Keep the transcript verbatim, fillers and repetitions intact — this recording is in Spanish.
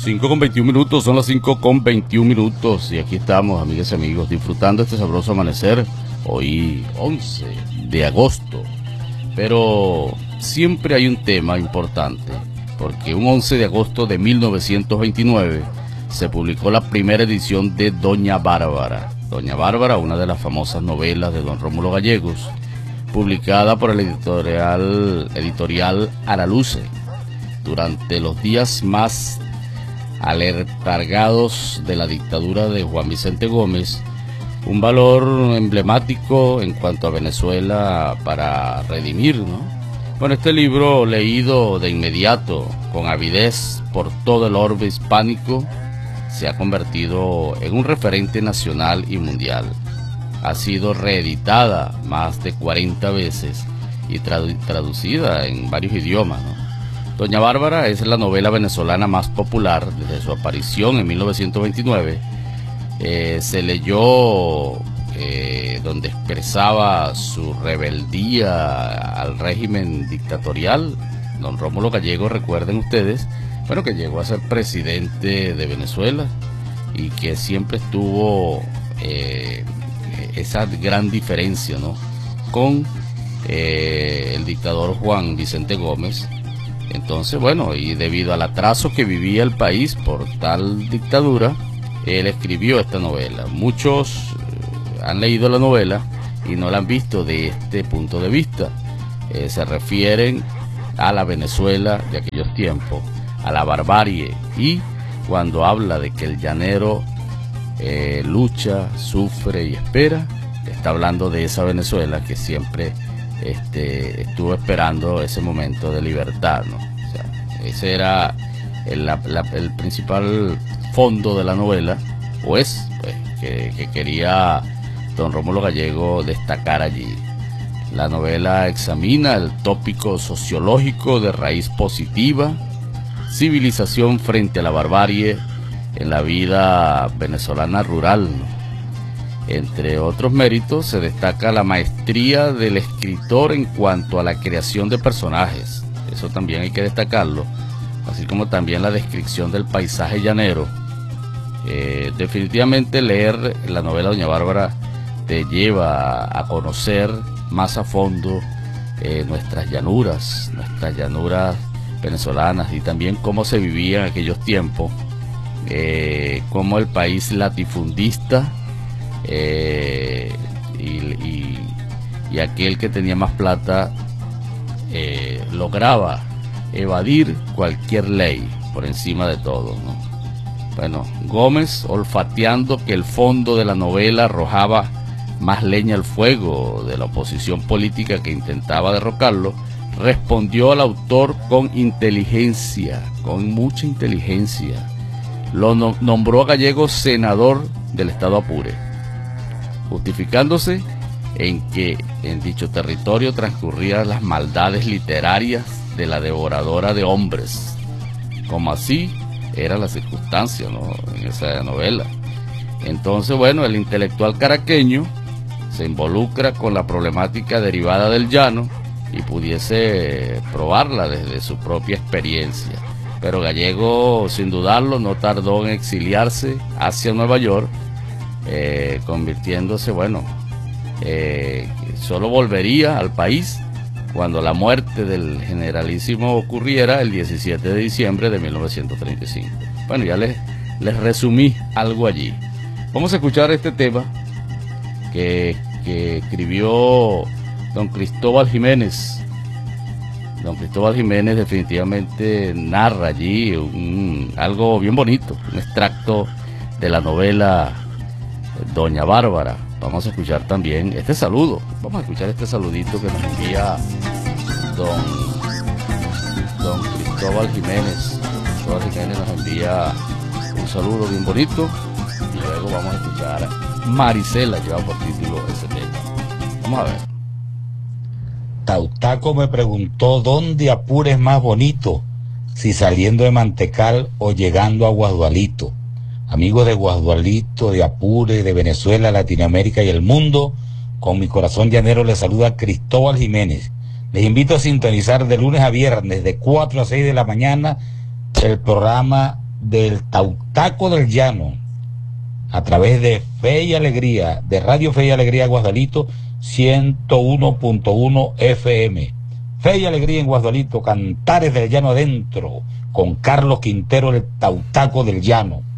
cinco con veintiún minutos, son las cinco con veintiún minutos y aquí estamos, amigas y amigos, disfrutando este sabroso amanecer, hoy once de agosto. Pero siempre hay un tema importante, porque un once de agosto de mil novecientos veintinueve se publicó la primera edición de Doña Bárbara. Doña Bárbara, una de las famosas novelas de don Rómulo Gallegos, publicada por el editorial, editorial Araluce, durante los días más aletargados de la dictadura de Juan Vicente Gómez, un valor emblemático en cuanto a Venezuela para redimir, ¿no? Bueno, este libro, leído de inmediato, con avidez por todo el orbe hispánico, se ha convertido en un referente nacional y mundial. Ha sido reeditada más de cuarenta veces y tradu traducida en varios idiomas, ¿no? Doña Bárbara es la novela venezolana más popular desde su aparición en mil novecientos veintinueve. Eh, se leyó eh, donde expresaba su rebeldía al régimen dictatorial. Don Rómulo Gallegos, recuerden ustedes, bueno, que llegó a ser presidente de Venezuela y que siempre estuvo eh, esa gran diferencia, ¿no?, con eh, el dictador Juan Vicente Gómez. Entonces, bueno, y debido al atraso que vivía el país por tal dictadura, él escribió esta novela. Muchos eh, han leído la novela y no la han visto de este punto de vista. Eh, se refieren a la Venezuela de aquellos tiempos, a la barbarie, y cuando habla de que el llanero eh, lucha, sufre y espera, está hablando de esa Venezuela que siempre este, estuvo esperando ese momento de libertad, ¿no? O sea, ese era el, la, la, el principal fondo de la novela, o es, pues, que, que quería don Rómulo Gallegos destacar allí. La novela examina el tópico sociológico de raíz positiva, civilización frente a la barbarie en la vida venezolana rural, ¿no? Entre otros méritos se destaca la maestría del escritor en cuanto a la creación de personajes, eso también hay que destacarlo, así como también la descripción del paisaje llanero. Eh, definitivamente leer la novela Doña Bárbara te lleva a conocer más a fondo eh, nuestras llanuras, nuestras llanuras venezolanas, y también cómo se vivía en aquellos tiempos, eh, cómo el país latifundista eh, y, y, y aquel que tenía más plata eh, lograba evadir cualquier ley por encima de todo, ¿no? Bueno, Gómez, olfateando que el fondo de la novela arrojaba más leña al fuego de la oposición política que intentaba derrocarlo, respondió al autor con inteligencia, con mucha inteligencia. Lo no, nombró a Gallegos senador del estado Apure, justificándose en que en dicho territorio transcurrían las maldades literarias de la devoradora de hombres, como así era la circunstancia, ¿no?, en esa novela. Entonces, bueno, el intelectual caraqueño se involucra con la problemática derivada del llano y pudiese probarla desde su propia experiencia. Pero Gallego, sin dudarlo, no tardó en exiliarse hacia Nueva York, eh, convirtiéndose, bueno, eh, solo volvería al país cuando la muerte del generalísimo ocurriera el diecisiete de diciembre de mil novecientos treinta y cinco. Bueno, ya les, les resumí algo allí. Vamos a escuchar este tema que, que escribió don Cristóbal Jiménez. Don Cristóbal Jiménez definitivamente narra allí un, algo bien bonito, un extracto de la novela Doña Bárbara. Vamos a escuchar también este saludo. Vamos a escuchar este saludito que nos envía don, don Cristóbal Jiménez. Cristóbal Jiménez nos envía un saludo bien bonito. Y luego vamos a escuchar Marisela, lleva por título ese tema. Vamos a ver. Tautaco me preguntó dónde Apure es más bonito, si saliendo de Mantecal o llegando a Guadualito. Amigos de Guadualito, de Apure, de Venezuela, Latinoamérica y el mundo, con mi corazón llanero les saluda Cristóbal Jiménez. Les invito a sintonizar de lunes a viernes de cuatro a seis de la mañana el programa del Tautaco del Llano, a través de Fe y Alegría, de Radio Fe y Alegría Guasdualito, ciento uno punto uno F M. Fe y Alegría en Guasdualito, Cantares del Llano Adentro, con Carlos Quintero, el Tautaco del Llano.